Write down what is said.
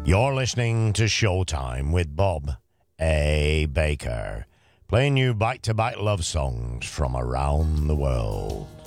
You're listening to Showtime with Bob A. Baker, playing you back-to-back love songs from around the world.